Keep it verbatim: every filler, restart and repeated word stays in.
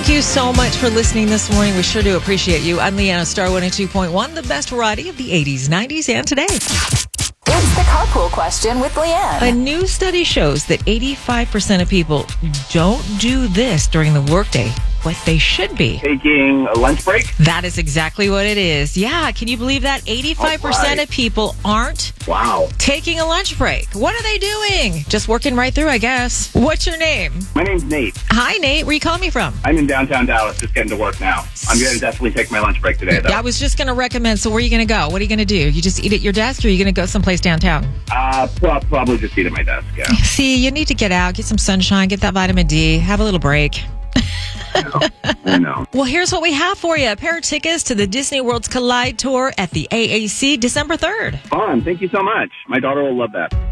Thank you so much for listening this morning. We sure do appreciate you. I'm Leanna, Star one oh two point one, the best variety of the eighties, nineties, and today. It's the carpool question with Leanne. A new study shows that eighty-five percent of people don't do this during the workday, what they should be. Taking a lunch break? That is exactly what it is. Yeah, can you believe that? eighty-five percent All right. of people aren't Wow. taking a lunch break. What are they doing? Just working right through, I guess. What's your name? My name's Nate. Hi, Nate. Where are you calling me from? I'm in downtown Dallas, just getting to work now. I'm going to definitely take my lunch break today, though. I was just going to recommend, so where are you going to go? What are you going to do? You just eat at your desk, or are you going to go someplace downtown? Uh, pro- probably just eat at my desk, yeah. See, you need to get out, get some sunshine, get that vitamin D, have a little break. I know. I know. Well, here's what we have for you. A pair of tickets to the Disney World's Collide Tour at the A A C December third. Fun. Thank you so much. My daughter will love that.